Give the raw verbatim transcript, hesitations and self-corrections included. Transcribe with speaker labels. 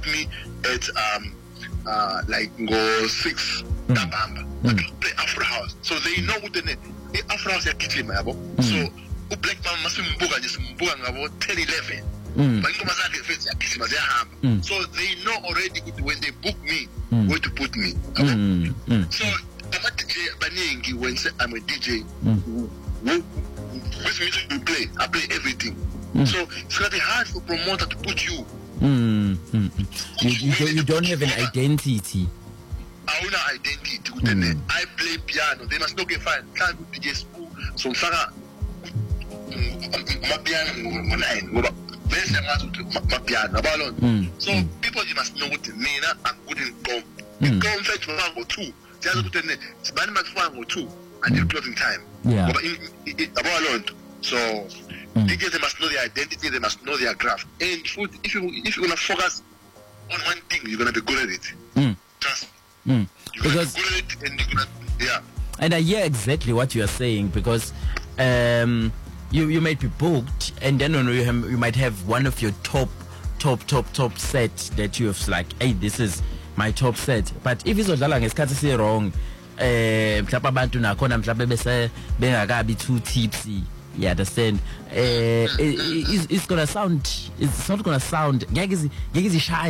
Speaker 1: me at um uh like go six
Speaker 2: Mm.
Speaker 1: Tabamba.
Speaker 2: Mm.
Speaker 1: I play Afro House. So they know what the the Afro House kitchen yabo.
Speaker 2: Mm.
Speaker 1: So u black man masimbuka nje simbuka ngabo ten eleven.
Speaker 2: Mm.
Speaker 1: But ingoma zakhe first yakhisima ziyahamba.
Speaker 2: Mm.
Speaker 1: So they know already when they book me
Speaker 2: Mm.
Speaker 1: where to put me.
Speaker 2: Mm. Mm.
Speaker 1: So ama D J baningi when say I'm a D J.
Speaker 2: Mm.
Speaker 1: Who, who, which music you play? I play everything.
Speaker 2: Mm.
Speaker 1: So it's gonna be hard for promoter to put you.
Speaker 2: Mm. Mm. You, you, don't, you don't have an identity.
Speaker 1: I own an identity.
Speaker 2: Mm.
Speaker 1: I play piano. They must not get fine. Can't do D J school. So Farah, my piano, my nine. Best my piano.
Speaker 2: Mm.
Speaker 1: So
Speaker 2: Mm.
Speaker 1: people you must know what it means. I'm good in come.
Speaker 2: Mm.
Speaker 1: Come fetch one or two. Just put in it's bad man one or two. And you're closing time.
Speaker 2: Yeah.
Speaker 1: But in, in, in, about alone. So
Speaker 2: Mm.
Speaker 1: D Js they must know their identity. They must know their craft. And if you if you if you're gonna focus on one thing, you're gonna be good at it.
Speaker 2: Mm.
Speaker 1: Trust me.
Speaker 2: Mm.
Speaker 1: You're
Speaker 2: Because
Speaker 1: gonna be good at it, and you're gonna yeah.
Speaker 2: and I hear exactly what you are saying, because um, you you might be booked, and then you know, you, have, you might have one of your top top top top set that you have like, hey, this is my top set. But if it's odlala ngesikhathi si wrong, eh mhlawumbe abantu nakhona mhlawumbe bese bengakabi too tipsy, you understand, uh, it, it's, it's gonna sound, it's not gonna sound ngeke ngeke zishaya